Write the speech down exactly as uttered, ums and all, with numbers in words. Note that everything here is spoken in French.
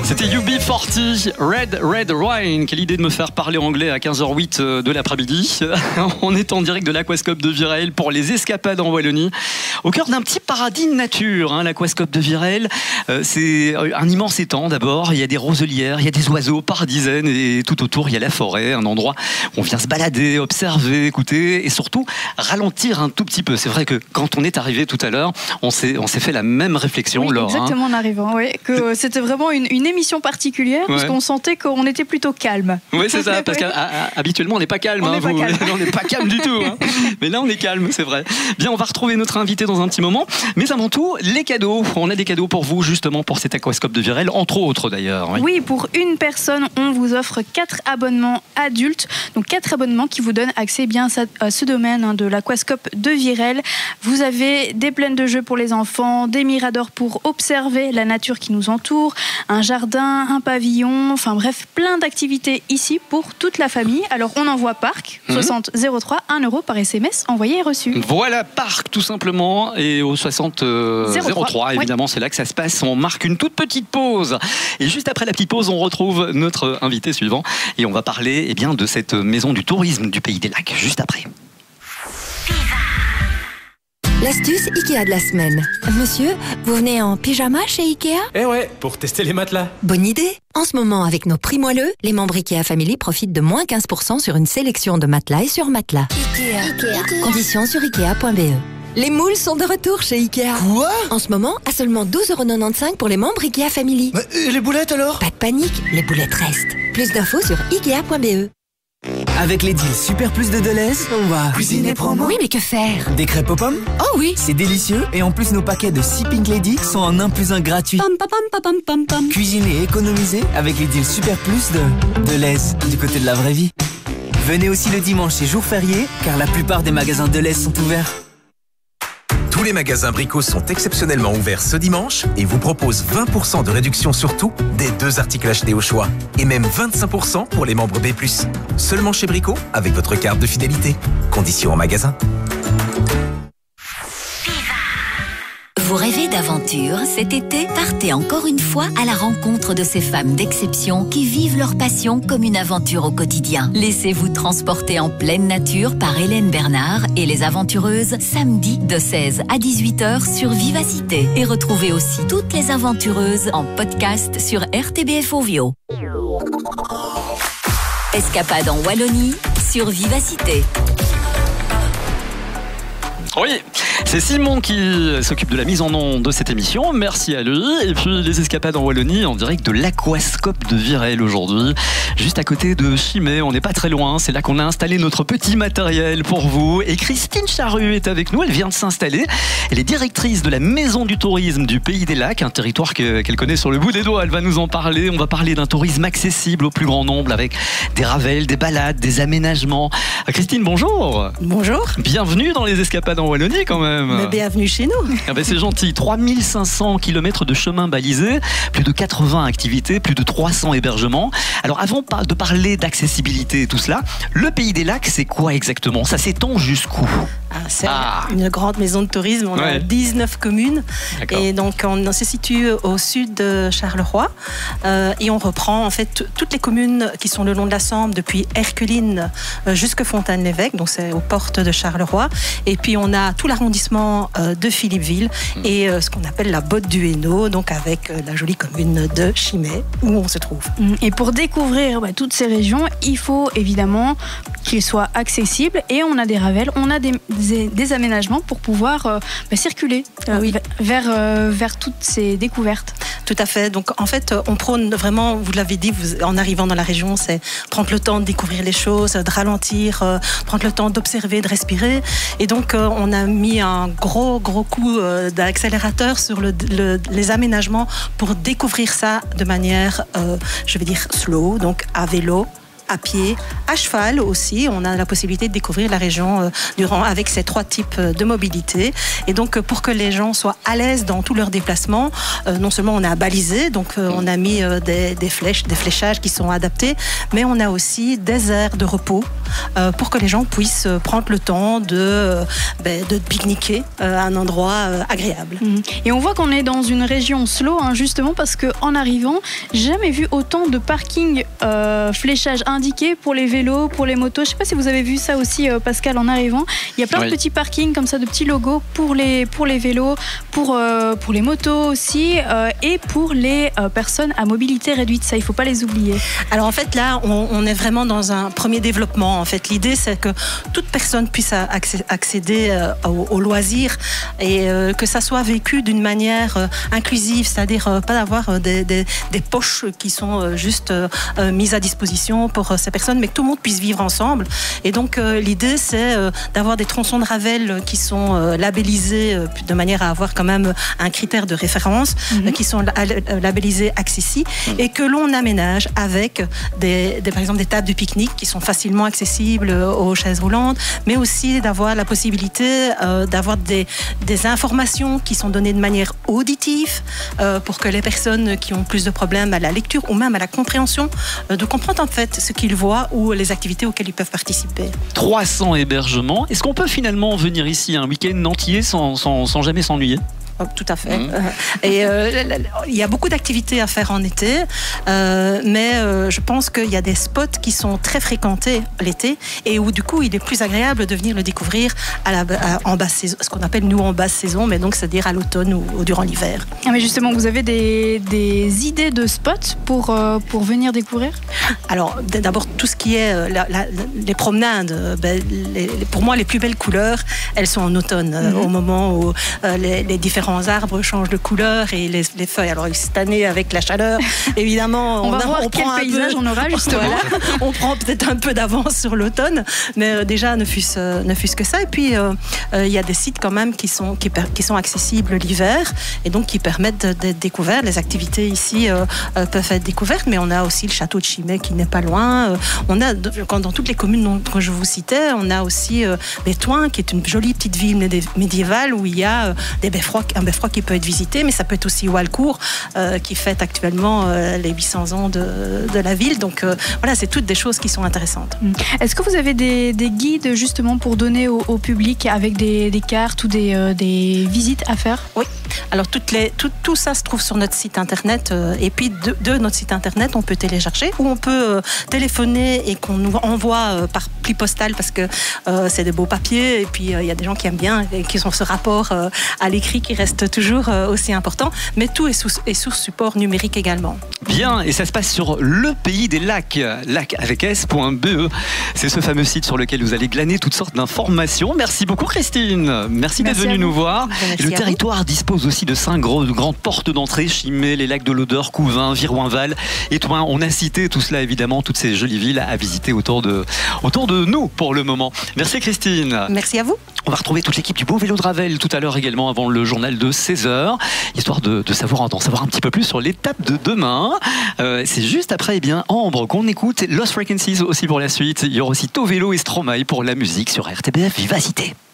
C'était U B quarante, Red Red Wine. Quelle idée de me faire parler anglais à quinze heures zéro huit de l'après-midi. On est en direct de l'Aquascope de Virel pour les escapades en Wallonie. Au cœur d'un petit paradis de nature, hein, l'Aquascope de Virel. Euh, c'est un immense étang d'abord. Il y a des roselières, il y a des oiseaux par dizaines et tout autour il y a la forêt, un endroit où on vient se balader, observer, écouter et surtout ralentir un tout petit peu. C'est vrai que quand on est arrivé tout à l'heure, on s'est, on s'est fait la même réflexion, oui, Laure. Exactement, hein. en arrivant, oui. Que c'était vraiment une, une émission particulière, ouais. Parce qu'on sentait qu'on était plutôt calme. Oui, c'est ça, parce qu'habituellement on n'est pas calme. On hein, n'est pas, pas calme du tout. Hein. Mais là on est calme, c'est vrai. Bien, on va retrouver notre invité dans un petit moment. Mais avant tout, les cadeaux. On a des cadeaux pour vous, justement, pour cet Aquascope de Virel, entre autres d'ailleurs. Oui. oui, pour une personne, on vous offre quatre abonnements adultes. Donc quatre abonnements qui vous donnent accès bien à ce domaine hein, de l'Aquascope de Virel. Vous avez des plaines de jeux pour les enfants, des miradors pour observer la nature qui nous entoure, un jardin, un pavillon, enfin bref, plein d'activités ici pour toute la famille. Alors on envoie Parc, mmh. soixante zéro trois, un euro par S M S envoyé et reçu. Voilà, Parc tout simplement, et au soixante zéro trois, évidemment, oui. C'est là que ça se passe. On marque une toute petite pause. Et juste après la petite pause, on retrouve notre invité suivant et on va parler eh bien, de cette maison du tourisme du Pays des Lacs, juste après. L'astuce Ikea de la semaine. Monsieur, vous venez en pyjama chez Ikea ? Eh ouais, pour tester les matelas. Bonne idée. En ce moment, avec nos prix moelleux, les membres Ikea Family profitent de moins quinze pour cent sur une sélection de matelas et sur matelas. Ikea. Ikea. Conditions sur ikea point b e. Les moules sont de retour chez Ikea. Quoi ? En ce moment, à seulement douze euros quatre-vingt-quinze pour les membres Ikea Family. Mais, et les boulettes alors ? Pas de panique, les boulettes restent. Plus d'infos sur ikea point b e. Avec les deals Super Plus de Deleuze, on va cuisiner promo. Oui, mais que faire ? Des crêpes aux pommes ? Oh oui. C'est délicieux et en plus nos paquets de six Pink Lady sont en un plus un gratuit. Pam, pam, pam, pam, pam, pam. Cuisiner et économiser avec les deals Super Plus de Deleuze, du côté de la vraie vie. Venez aussi le dimanche et jour férié, car la plupart des magasins Deleuze sont ouverts. Tous les magasins Brico sont exceptionnellement ouverts ce dimanche et vous proposent vingt pour cent de réduction sur tout, des deux articles achetés au choix. Et même vingt-cinq pour cent pour les membres B plus. Seulement chez Brico, avec votre carte de fidélité. Conditions en magasin. Vous rêvez d'aventure cet été? Partez encore une fois à la rencontre de ces femmes d'exception qui vivent leur passion comme une aventure au quotidien. Laissez-vous transporter en pleine nature par Hélène Bernard et les aventureuses samedi de seize à dix-huit heures sur Vivacité. Et retrouvez aussi toutes les aventureuses en podcast sur R T B F Ovio. Escapade en Wallonie sur Vivacité. Oui, c'est Simon qui s'occupe de la mise en onde de cette émission. Merci à lui. Et puis les escapades en Wallonie en direct de l'Aquascope de Virel aujourd'hui, juste à côté de Chimay. On n'est pas très loin. C'est là qu'on a installé notre petit matériel pour vous. Et Christine Charru est avec nous. Elle vient de s'installer. Elle est directrice de la Maison du Tourisme du Pays des Lacs, un territoire que, qu'elle connaît sur le bout des doigts. Elle va nous en parler. On va parler d'un tourisme accessible au plus grand nombre avec des ravels, des balades, des aménagements. Christine, bonjour. Bonjour. Bienvenue dans les escapades en Wallonie quand même. Mais bienvenue chez nous. Ah ben c'est gentil. trois mille cinq cents kilomètres de chemin balisés, plus de quatre-vingts activités, plus de trois cents hébergements. Alors avant de parler d'accessibilité et tout cela, le Pays des Lacs, c'est quoi exactement? Ça s'étend jusqu'où? Ah, c'est ah. une grande maison de tourisme. On ouais. a dix-neuf communes. D'accord. Et donc on se situe au sud de Charleroi. Euh, et on reprend en fait toutes les communes qui sont le long de la Sambre, depuis Erqueline jusqu'à Fontaine-l'Évêque. Donc c'est aux portes de Charleroi. Et puis on a tout l'arrondissement de Philippeville mmh. et ce qu'on appelle la Botte du Hainaut, donc avec la jolie commune de Chimay où on se trouve. Et pour découvrir bah, toutes ces régions, il faut évidemment qu'ils soient accessibles et on a des ravels, on a des, des, des aménagements pour pouvoir euh, bah, circuler euh, oui. vers, euh, vers toutes ces découvertes. Tout à fait. Donc en fait, on prône vraiment, vous l'avez dit, vous, en arrivant dans la région, c'est prendre le temps de découvrir les choses, de ralentir, euh, prendre le temps d'observer, de respirer. Et donc euh, on a mis un gros gros coup euh, d'accélérateur sur le, le, les aménagements pour découvrir ça de manière, euh, je vais dire slow, donc à vélo, à pied, à cheval aussi. On a la possibilité de découvrir la région euh, durant, avec ces trois types de mobilité. Et donc, pour que les gens soient à l'aise dans tous leurs déplacements, euh, non seulement on a balisé, donc euh, on a mis euh, des, des flèches, des fléchages qui sont adaptés, mais on a aussi des aires de repos euh, pour que les gens puissent prendre le temps de, euh, ben, de pique-niquer euh, à un endroit euh, agréable. Mmh. Et on voit qu'on est dans une région slow, hein, justement parce qu'en arrivant, j'ai jamais vu autant de parking euh, fléchage indiqué pour les vélos, pour les motos. Je sais pas si vous avez vu ça aussi, euh, Pascal, en arrivant. Il y a plein oui. de petits parkings comme ça, de petits logos pour les, pour les vélos, pour, euh, pour les motos aussi, euh, et pour les euh, personnes à mobilité réduite. Ça, il faut pas les oublier. Alors en fait, là, on, on est vraiment dans un premier développement. En fait, l'idée, c'est que toute personne puisse accéder euh, aux, aux loisirs et euh, que ça soit vécu d'une manière euh, inclusive, c'est-à-dire euh, pas d'avoir euh, des, des, des poches qui sont euh, juste euh, mises à disposition pour euh, ces personnes, mais que tout le monde puisse vivre ensemble. Et donc, euh, l'idée, c'est euh, d'avoir des tronçons de Ravel qui sont euh, labellisés euh, de manière à avoir quand même un critère de référence, mm-hmm. euh, qui sont la- labellisés accessibles mm-hmm. et que l'on aménage avec des, des, par exemple, des tables de pique-nique qui sont facilement accessibles aux chaises roulantes, mais aussi d'avoir la possibilité euh, d'avoir des, des informations qui sont données de manière auditive euh, pour que les personnes qui ont plus de problèmes à la lecture ou même à la compréhension, euh, de comprendre en fait ce qu'ils voient ou les activités auxquelles ils peuvent participer. trois cents hébergements. Est-ce qu'on peut finalement venir ici un week-end entier sans, sans, sans jamais s'ennuyer ? Oh, tout à fait. Mmh. Et euh, il y a beaucoup d'activités à faire en été, euh, mais euh, je pense qu'il y a des spots qui sont très fréquentés l'été et où du coup il est plus agréable de venir le découvrir à la, à, en basse saison, ce qu'on appelle nous en basse saison, mais donc c'est-à-dire à l'automne ou, ou durant l'hiver. Ah, mais justement, vous avez des, des idées de spots pour, euh, pour venir découvrir ? Alors d'abord tout ce qui est la, la, les promenades, ben, les, pour moi les plus belles couleurs, elles sont en automne, mmh. au moment où euh, les, les différents arbres changent de couleur et les, les feuilles. Alors cette année avec la chaleur, évidemment, on, on va a, voir on quel prend paysage peu, on aura justement. Voilà, on prend peut-être un peu d'avance sur l'automne, mais euh, déjà ne fût-ce, euh, ne fût-ce que ça. Et puis il euh, euh, y a des sites quand même qui sont qui, qui sont accessibles l'hiver et donc qui permettent d'être découverts. Les activités ici euh, euh, peuvent être découvertes, mais on a aussi le château de Chimay qui n'est pas loin. Euh, on a quand dans toutes les communes que je vous citais, on a aussi euh, Bétouin qui est une jolie petite ville médiévale où il y a euh, des beffrois, un beffroi qui peut être visité, mais ça peut être aussi Walcourt euh, qui fête actuellement euh, les huit cents ans de, de la ville. Donc euh, voilà, c'est toutes des choses qui sont intéressantes. Est-ce que vous avez des, des guides justement pour donner au, au public avec des, des cartes ou des, euh, des visites à faire ? Oui. Alors toutes les, tout, tout ça se trouve sur notre site internet euh, et puis de, de notre site internet on peut télécharger ou on peut euh, téléphoner et qu'on nous envoie euh, par pli postal parce que euh, c'est des beaux papiers et puis il euh, y a des gens qui aiment bien et qui ont ce rapport euh, à l'écrit qui reste toujours euh, aussi important, mais tout est sous, est sous support numérique également. Bien, et ça se passe sur le pays des lacs, lac avec s.be. C'est ce fameux site sur lequel vous allez glaner toutes sortes d'informations. Merci beaucoup Christine, merci, merci d'être venue nous voir. Et le territoire dispose aussi de cinq gros, grandes portes d'entrée, Chimay, les lacs de l'Odeur, Couvain, Viroinval, Étoin. On a cité tout cela évidemment, toutes ces jolies villes à visiter autour de, autour de nous pour le moment. Merci Christine. Merci à vous. On va retrouver toute l'équipe du Beau Vélo de Ravel tout à l'heure également avant le journal de seize heures, histoire de, de savoir, d'en savoir un petit peu plus sur l'étape de demain. Euh, c'est juste après eh bien, Ambre qu'on écoute, Lost Frequencies aussi pour la suite. Il y aura aussi Taux Vélo et Stromae pour la musique sur R T B F Vivacité.